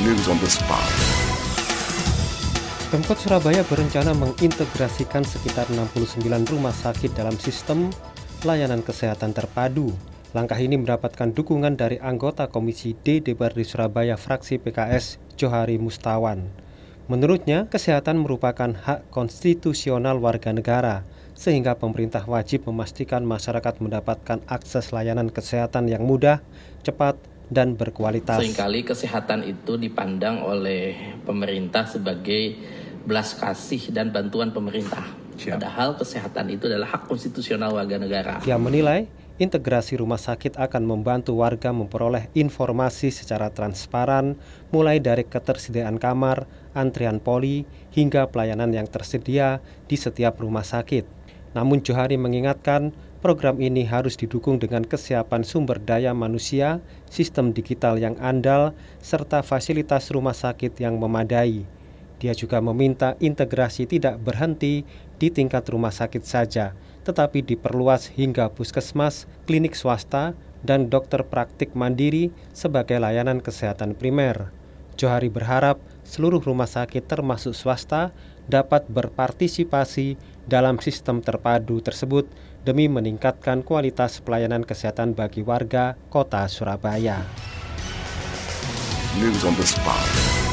News on the spot. Pemkot Surabaya berencana mengintegrasikan sekitar 69 rumah sakit dalam sistem layanan kesehatan terpadu. Langkah ini mendapatkan dukungan dari anggota Komisi D DPRD Surabaya fraksi PKS Johari Mustawan. Menurutnya, kesehatan merupakan hak konstitusional warga negara, sehingga pemerintah wajib memastikan masyarakat mendapatkan akses layanan kesehatan yang mudah, cepat, dan berkualitas. Seringkali kesehatan itu dipandang oleh pemerintah sebagai belas kasih dan bantuan pemerintah. Padahal kesehatan itu adalah hak konstitusional warga negara. Dia menilai integrasi rumah sakit akan membantu warga memperoleh informasi secara transparan, mulai dari ketersediaan kamar, antrian poli, hingga pelayanan yang tersedia di setiap rumah sakit. Namun Johari mengingatkan, program ini harus didukung dengan kesiapan sumber daya manusia, sistem digital yang andal, serta fasilitas rumah sakit yang memadai. Dia juga meminta integrasi tidak berhenti di tingkat rumah sakit saja, tetapi diperluas hingga puskesmas, klinik swasta, dan dokter praktik mandiri sebagai layanan kesehatan primer. Johari berharap seluruh rumah sakit termasuk swasta dapat berpartisipasi dalam sistem terpadu tersebut demi meningkatkan kualitas pelayanan kesehatan bagi warga Kota Surabaya. News on the spot.